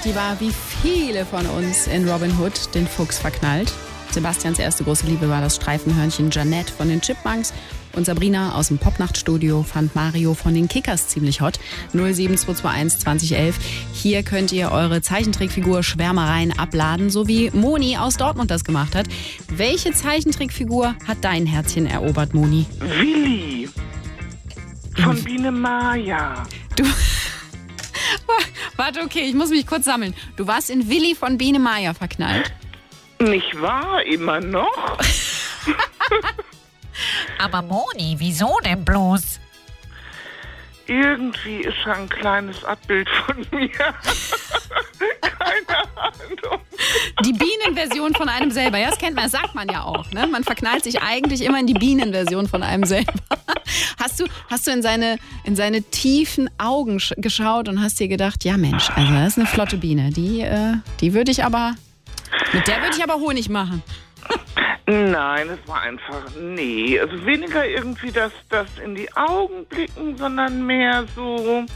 die war wie viele von uns in Robin Hood, den Fuchs, verknallt. Sebastians erste große Liebe war das Streifenhörnchen Jeanette von den Chipmunks. Und Sabrina aus dem Popnachtstudio fand Mario von den Kickers ziemlich hot. 07221 2011. Hier könnt ihr eure Zeichentrickfigur Schwärmereien abladen, so wie Moni aus Dortmund das gemacht hat. Welche Zeichentrickfigur hat dein Herzchen erobert, Moni? Willi von Biene Maya. Du... Warte, okay, ich muss mich kurz sammeln. Du warst in Willi von Biene Maya verknallt? Nicht wahr? Immer noch? Aber Moni, wieso denn bloß? Irgendwie ist er ein kleines Abbild von mir. Keine Ahnung. Die Bienenversion von einem selber. Ja, das kennt man, das sagt man ja auch. Ne? Man verknallt sich eigentlich immer in die Bienenversion von einem selber. Hast du in seine tiefen Augen geschaut und hast dir gedacht, ja Mensch, also das ist eine flotte Biene. Mit der würde ich aber Honig machen. Nein, es war einfach, nee. Also weniger irgendwie das in die Augen blicken, sondern mehr so,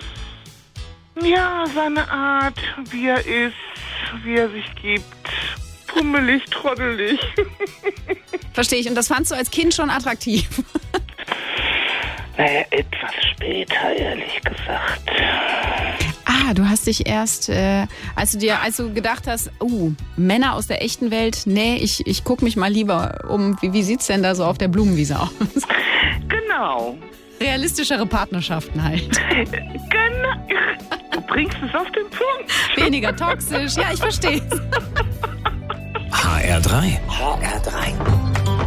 ja, seine Art, wie er ist, wie er sich gibt. Pummelig, trottelig. Verstehe ich. Und das fandst du als Kind schon attraktiv? Naja, etwas später, ehrlich gesagt. Ah, du hast dich erst, als du gedacht hast, Männer aus der echten Welt, nee, ich gucke mich mal lieber um. Wie sieht's denn da so auf der Blumenwiese aus? Genau. Realistischere Partnerschaften halt. Genau. Du bringst es auf den Punkt. Weniger toxisch. Ja, ich verstehe. HR3.